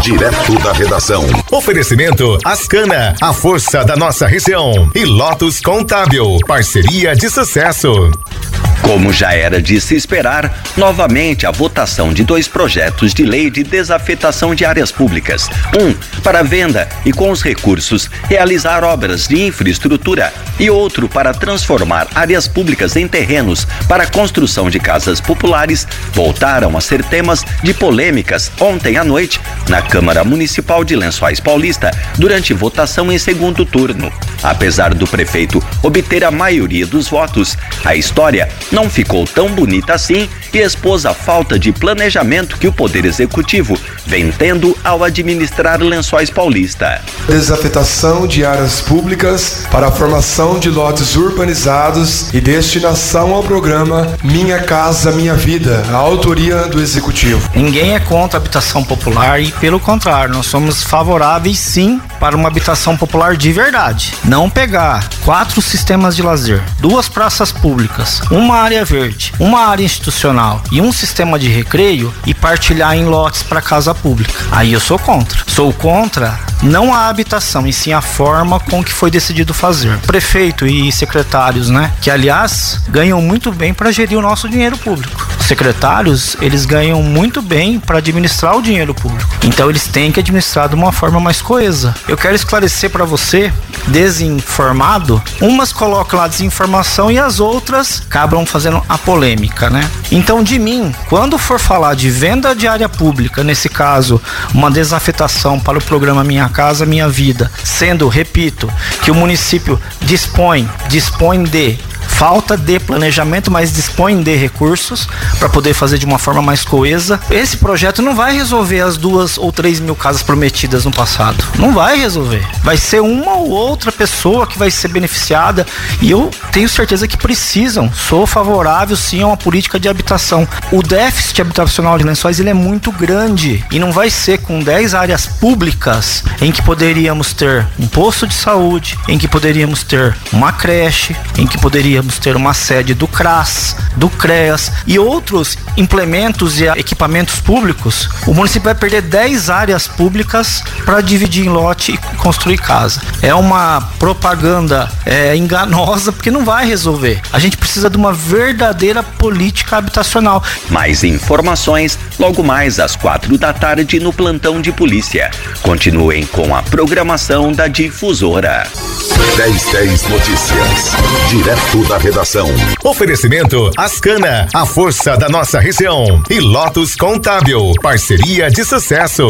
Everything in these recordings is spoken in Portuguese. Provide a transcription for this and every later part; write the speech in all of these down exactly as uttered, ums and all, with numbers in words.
Direto da redação. Oferecimento Ascana, a força da nossa região. E Lotus Contábil, parceria de sucesso. Como já era de se esperar, novamente a votação de dois projetos de lei de desafetação de áreas públicas. Um, para venda e com os recursos realizar obras de infraestrutura, e outro para transformar áreas públicas em terrenos para a construção de casas populares, voltaram a ser temas de polêmicas ontem à noite na Câmara Municipal de Lençóis Paulista, durante votação em segundo turno. Apesar do prefeito obter a maioria dos votos, a história não ficou tão bonita assim e expôs a falta de planejamento que o Poder Executivo vem tendo ao administrar Lençóis Paulista. Desafetação de áreas públicas para a formação de lotes urbanizados e destinação ao programa Minha Casa Minha Vida, a autoria do Executivo. Ninguém é contra a habitação popular e, pelo contrário, nós somos favoráveis sim para uma habitação popular de verdade. Não pegar quatro sistemas de lazer, duas praças públicas, uma área verde, uma área institucional e um sistema de recreio e partilhar em lotes para casa pública. Aí eu sou contra. Sou contra não a habitação, e sim a forma com que foi decidido fazer. Prefeito e secretários, né? Que, aliás, ganham muito bem para gerir o nosso dinheiro público. Os secretários, eles ganham muito bem para administrar o dinheiro público. Então, eles têm que administrar de uma forma mais coesa. Eu quero esclarecer para você, desinformado, umas colocam lá desinformação e as outras acabam fazendo a polêmica, né? Então, de mim, quando for falar de venda de área pública, nesse caso, uma desafetação para o programa Minha Casa Minha Vida, sendo, repito, que o município dispõe, dispõe de falta de planejamento, mas dispõe de recursos para poder fazer de uma forma mais coesa. Esse projeto não vai resolver as duas ou três mil casas prometidas no passado. Não vai resolver. Vai ser uma ou outra pessoa que vai ser beneficiada, e eu tenho certeza que precisam. Sou favorável sim a uma política de habitação. O déficit habitacional de Lençóis, ele é muito grande, e não vai ser com dez áreas públicas em que poderíamos ter um posto de saúde, em que poderíamos ter uma creche, em que poderíamos ter uma sede do CRAS, do CREAS e outros implementos e equipamentos públicos. O município vai perder dez áreas públicas para dividir em lote e construir casa. É uma propaganda é, enganosa, porque não vai resolver. A gente precisa de uma verdadeira política habitacional. Mais informações logo mais às quatro da tarde no plantão de polícia. Continuem com a programação da Difusora. dez dez Notícias, direto da redação. Oferecimento Ascana, a força da nossa região. E Lotus Contábil, parceria de sucesso.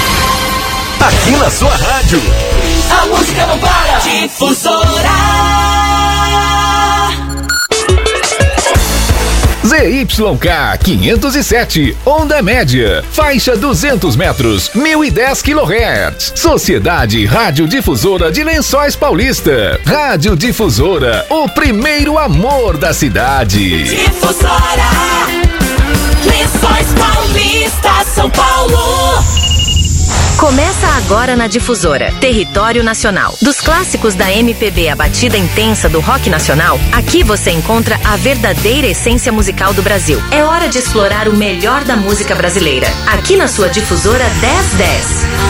Aqui na sua rádio, a música não para. Difusora. Z Y K quinhentos e sete, onda média, faixa duzentos metros, mil e dez quilohertz. Sociedade Radiodifusora de Lençóis Paulista. Radiodifusora, o primeiro amor da cidade. Difusora, Lençóis Paulista, São Paulo. Começa agora na Difusora, Território Nacional. Dos clássicos da M P B à batida intensa do rock nacional, aqui você encontra a verdadeira essência musical do Brasil. É hora de explorar o melhor da música brasileira. Aqui na sua Difusora dez dez.